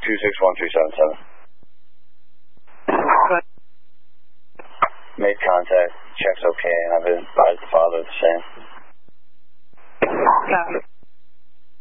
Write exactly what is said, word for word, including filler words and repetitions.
two six one three seven seven. Made contact. Check's okay, and I've been advised the father the same.